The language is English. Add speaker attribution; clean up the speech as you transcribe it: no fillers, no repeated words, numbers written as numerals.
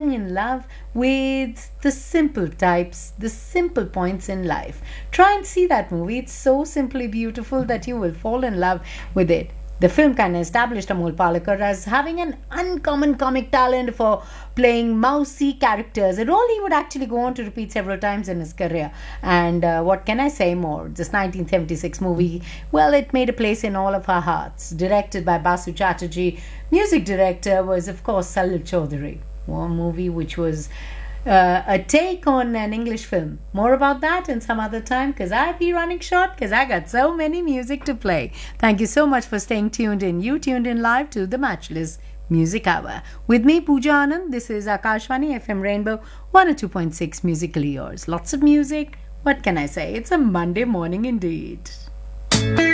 Speaker 1: falling in love with the simple types, the simple points in life. Try and see that movie. It's so simply beautiful that you will fall in love with it. The film kind of established Amol Palekar as having an uncommon comic talent for playing mousy characters, a role he would actually go on to repeat several times in his career. And what can I say more? This 1976 movie, well, it made a place in all of our hearts. Directed by Basu Chatterjee, music director was, of course, Salil Chaudhary. One movie which was a take on an English film. More about that in some other time, because I'd be running short because I got so many music to play. Thank you so much for staying tuned in. You tuned in live to the Matchless Music Hour. With me, Pooja Anand. This is Akashvani FM Rainbow 102.6 Musically Yours. Lots of music. What can I say? It's a Monday morning indeed.